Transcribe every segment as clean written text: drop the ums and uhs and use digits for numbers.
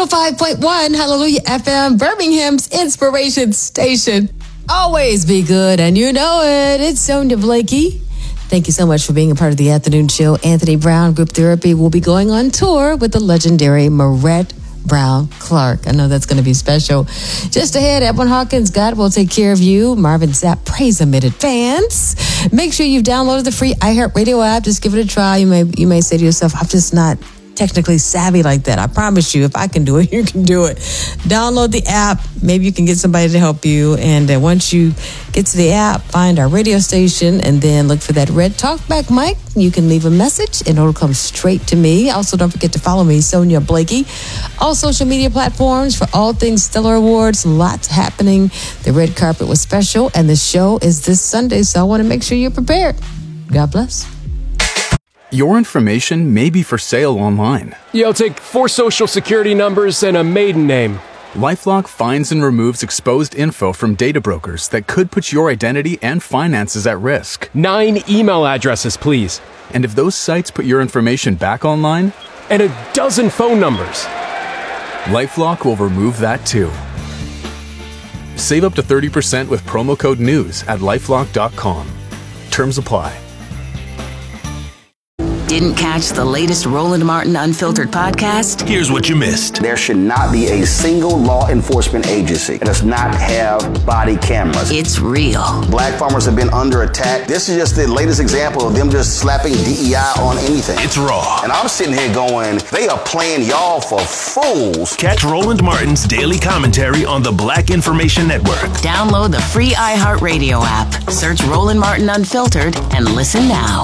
105.1 Hallelujah FM, Birmingham's inspiration station. Always be good, and you know it. It's Sonia Blakey. Thank you so much for being a part of the afternoon show. Anthony Brown Group Therapy will be going on tour with the legendary Marette Brown Clark. I know that's going to be special. Just ahead, Edwin Hawkins, God Will Take Care of You. Marvin Sapp, Praise Him in advance. Make sure you've downloaded the free iHeartRadio app. Just give it a try. You may say to yourself, I'm just not technically savvy like that. I promise you, if I can do it, you can do it. Download the app. Maybe you can get somebody to help you. And once you get to the app, find our radio station and then look for that red talkback mic. You can leave a message and it'll come straight to me. Also, don't forget to follow me, Sonia Blakey. All social media platforms for all things Stellar Awards. Lots happening. The red carpet was special and the show is this Sunday. So I want to make sure you're prepared. God bless. Your information may be for sale online. Yeah, I'll take 4 social security numbers and a maiden name. LifeLock finds and removes exposed info from data brokers that could put your identity and finances at risk. 9 email addresses, please. And if those sites put your information back online? And a dozen phone numbers. LifeLock will remove that too. Save up to 30% with promo code NEWS at LifeLock.com. Terms apply. Didn't catch the latest Roland Martin Unfiltered podcast? Here's what you missed. There should not be a single law enforcement agency that does not have body cameras. It's real. Black farmers have been under attack. This is just the latest example of them just slapping DEI on anything. It's raw. And I'm sitting here going, they are playing y'all for fools. Catch Roland Martin's daily commentary on the Black Information Network. Download the free iHeartRadio app. Search Roland Martin Unfiltered and listen now.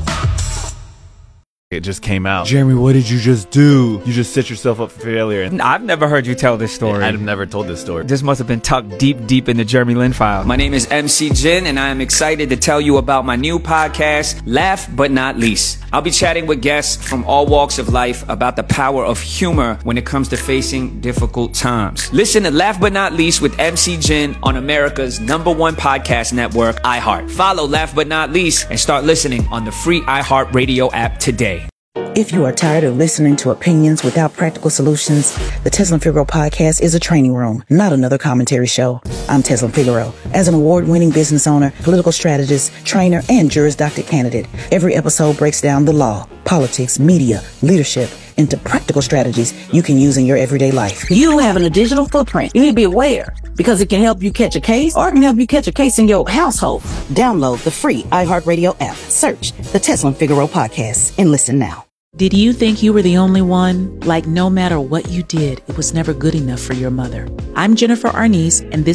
It just came out. Jeremy, what did you just do? You just set yourself up for failure. I've never heard you tell this story. I've never told this story. This must have been tucked deep in the Jeremy Lin file. My name is MC Jin, and I am excited to tell you about my new podcast, Laugh But Not Least. I'll be chatting with guests from all walks of life about the power of humor when it comes to facing difficult times. Listen to Laugh But Not Least with MC Jin on America's #1 podcast network, iHeart. Follow Laugh But Not Least and start listening on the free iHeartRadio app today. If you are tired of listening to opinions without practical solutions, the Tesla Figaro podcast is a training room, not another commentary show. I'm Tesla Figaro. As an award-winning business owner, political strategist, trainer, and Juris Doctor candidate, every episode breaks down the law, politics, media, leadership, into practical strategies you can use in your everyday life. You having a digital footprint. You need to be aware because it can help you catch a case or it can help you catch a case in your household. Download the free iHeartRadio app. Search the Tesla Figaro podcast and listen now. Did you think you were the only one? Like no matter what you did, it was never good enough for your mother. I'm Jennifer Arnese, and this